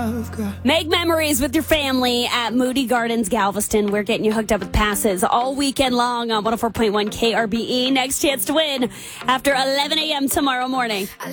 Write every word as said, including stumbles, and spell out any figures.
I've got. Make memories with your family at Moody Gardens Galveston. We're getting you hooked up with passes all weekend long on one oh four point one K R B E. Next chance to win after eleven a.m. tomorrow morning.